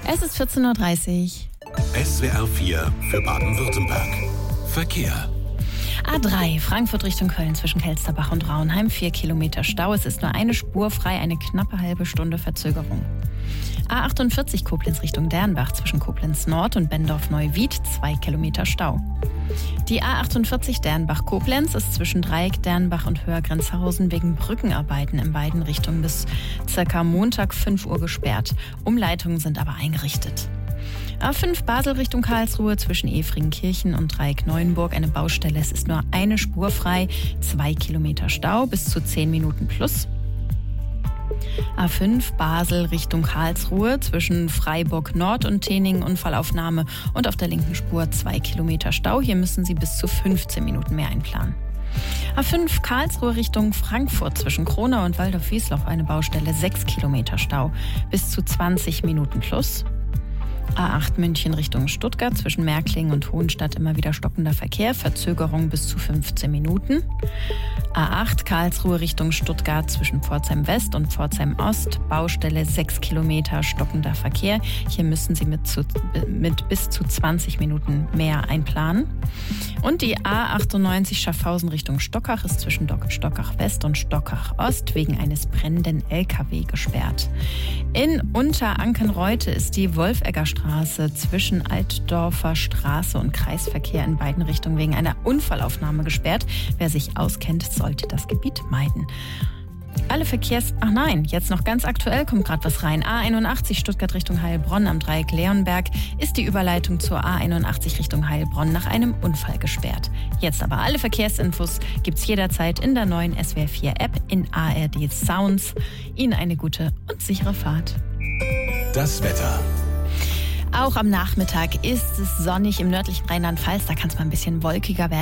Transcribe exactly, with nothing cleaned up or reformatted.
Es ist vierzehn Uhr dreißig. S W R vier für Baden-Württemberg. Verkehr. A drei, Frankfurt Richtung Köln zwischen Kelsterbach und Raunheim, vier Kilometer Stau. Es ist nur eine Spur frei, eine knappe halbe Stunde Verzögerung. A achtundvierzig, Koblenz Richtung Dernbach zwischen Koblenz Nord und Bendorf-Neuwied, zwei Kilometer Stau. Die A achtundvierzig Dernbach-Koblenz ist zwischen Dreieck, Dernbach und Höher-Grenzhausen wegen Brückenarbeiten in beiden Richtungen bis circa Montag fünf Uhr gesperrt. Umleitungen sind aber eingerichtet. A fünf Basel Richtung Karlsruhe zwischen Efringenkirchen und Dreieck-Neuenburg eine Baustelle. Es ist nur eine Spur frei, zwei Kilometer Stau bis zu zehn Minuten plus. A fünf Basel Richtung Karlsruhe zwischen Freiburg Nord und Teningen Unfallaufnahme und auf der linken Spur zwei Kilometer Stau. Hier müssen Sie bis zu fünfzehn Minuten mehr einplanen. A fünf Karlsruhe Richtung Frankfurt zwischen Kronau und Waldorf-Wiesloch eine Baustelle, sechs Kilometer Stau bis zu zwanzig Minuten plus. A acht München Richtung Stuttgart zwischen Märklingen und Hohenstadt immer wieder stockender Verkehr, Verzögerung bis zu fünfzehn Minuten. A acht Karlsruhe Richtung Stuttgart zwischen Pforzheim West und Pforzheim Ost, Baustelle sechs Kilometer stockender Verkehr. Hier müssen Sie mit, zu, mit bis zu zwanzig Minuten mehr einplanen. Und die A achtundneunzig Schaffhausen Richtung Stockach ist zwischen Stockach West und Stockach Ost wegen eines brennenden L K W gesperrt. In Unterankenreute ist die Wolfegger Straße zwischen Altdorfer Straße und Kreisverkehr in beiden Richtungen wegen einer Unfallaufnahme gesperrt. Wer sich auskennt, sollte das Gebiet meiden. Alle Verkehrs... Ach nein, jetzt noch ganz aktuell kommt gerade was rein. A einundachtzig Stuttgart Richtung Heilbronn am Dreieck Leonberg ist die Überleitung zur A einundachtzig Richtung Heilbronn nach einem Unfall gesperrt. Jetzt aber alle Verkehrsinfos gibt's jederzeit in der neuen S W R vier App in A R D Sounds. Ihnen eine gute und sichere Fahrt. Das Wetter. Auch am Nachmittag ist es sonnig im nördlichen Rheinland-Pfalz. Da kann es mal ein bisschen wolkiger werden.